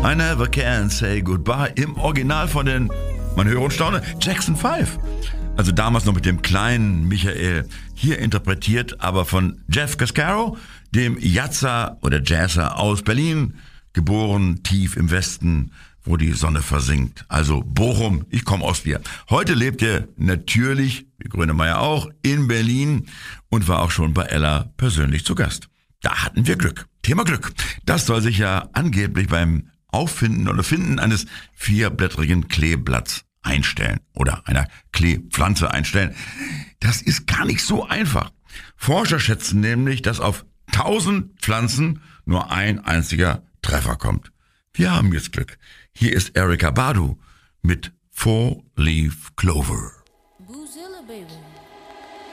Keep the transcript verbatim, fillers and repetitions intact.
I Never Can Say Goodbye im Original von den, man höre und staune, Jackson Five. Also damals noch mit dem kleinen Michael, hier interpretiert, aber von Jeff Cascaro, dem Jazzer oder Jazzer aus Berlin, geboren tief im Westen, wo die Sonne versinkt. Also Bochum, ich komme aus dir. Heute lebt er natürlich, wie Grönemeyer auch, in Berlin und war auch schon bei Ella persönlich zu Gast. Da hatten wir Glück. Thema Glück. Das soll sich ja angeblich beim Auffinden oder Finden eines vierblättrigen Kleeblatts einstellen oder einer Kleepflanze einstellen. Das ist gar nicht so einfach. Forscher schätzen nämlich, dass auf tausend Pflanzen nur ein einziger Treffer kommt. Wir haben jetzt Glück. Hier ist Erykah Badu mit Four Leaf Clover. Boozilla, baby.